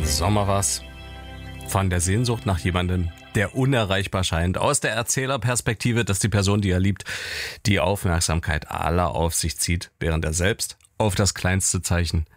Sommer was. Von der Sehnsucht nach jemandem, der unerreichbar scheint. Aus der Erzählerperspektive, dass die Person, die er liebt, die Aufmerksamkeit aller auf sich zieht, während er selbst auf das kleinste Zeichen